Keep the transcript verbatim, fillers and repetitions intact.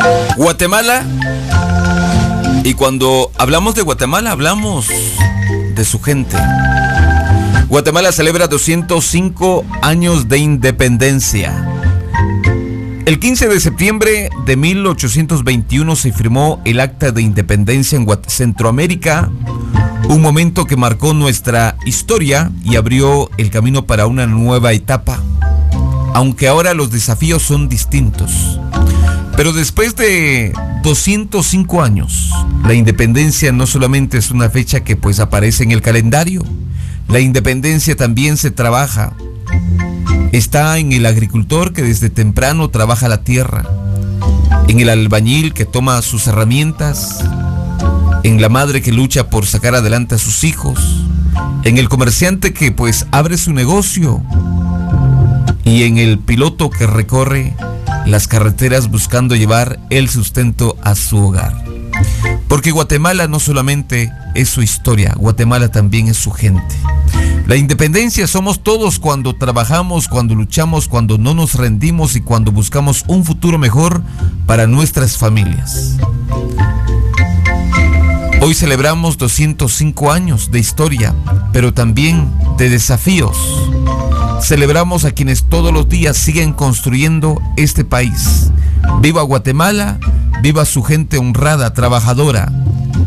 Guatemala, y cuando hablamos de Guatemala hablamos de su gente. Guatemala celebra doscientos cinco años de independencia. El quince de septiembre de mil ochocientos veintiuno se firmó el Acta de Independencia en Centroamérica, un momento que marcó nuestra historia y abrió el camino para una nueva etapa, aunque ahora los desafíos son distintos. Pero después de doscientos cinco años, la independencia no solamente es una fecha que pues aparece en el calendario. La independencia también se trabaja. Está en el agricultor que desde temprano trabaja la tierra, en el albañil que toma sus herramientas, en la madre que lucha por sacar adelante a sus hijos, en el comerciante que pues abre su negocio y en el piloto que recorre las carreteras buscando llevar el sustento a su hogar. Porque Guatemala no solamente es su historia, Guatemala también es su gente. La independencia somos todos cuando trabajamos, cuando luchamos, cuando no nos rendimos y cuando buscamos un futuro mejor para nuestras familias. Hoy celebramos doscientos cinco años de historia, pero también de desafíos. Celebramos a quienes todos los días siguen construyendo este país. ¡Viva Guatemala! ¡Viva su gente honrada, trabajadora!